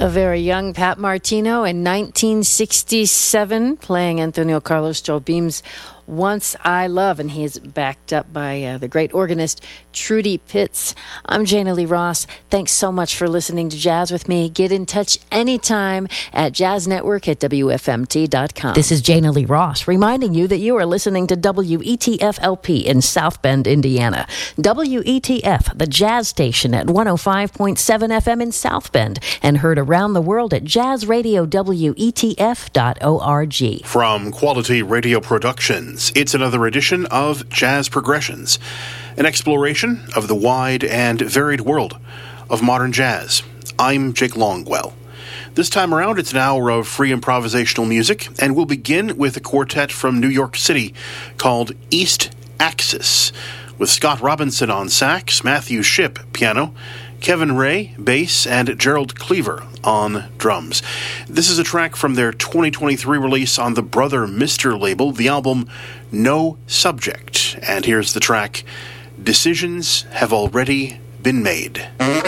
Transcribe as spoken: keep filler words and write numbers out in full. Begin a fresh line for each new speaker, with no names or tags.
A very young Pat Martino in nineteen sixty-seven, playing Antonio Carlos Jobim's Once I Love, and he is backed up by uh, the great organist Trudy Pitts. I'm Jana Lee Ross. Thanks so much for listening to Jazz with me. Get in touch anytime at jazz network at W F M T dot com. This is Jana Lee Ross reminding you that you are listening to W E T F L P in South Bend, Indiana. W E T F, the jazz station at one oh five point seven F M in South Bend, and heard around the world at jazz radio W E T F dot org.
From Quality Radio Productions, it's another edition of Jazz Progressions, an exploration of the wide and varied world of modern jazz. I'm Jake Longwell. This time around, it's an hour of free improvisational music, and we'll begin with a quartet from New York City called East Axis, with Scott Robinson on sax, Matthew Shipp piano, Kevin Ray, bass, and Gerald Cleaver on drums. This is a track from their twenty twenty-three release on the Brother Mister label, the album No Subject. And here's the track, Decisions Have Already Been Made.